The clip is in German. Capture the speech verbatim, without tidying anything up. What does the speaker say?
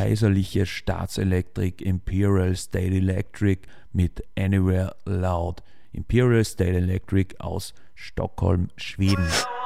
kaiserliche Staatselektrik Imperial State Electric mit Anywhere Loud. Imperial State Electric aus Stockholm, Schweden.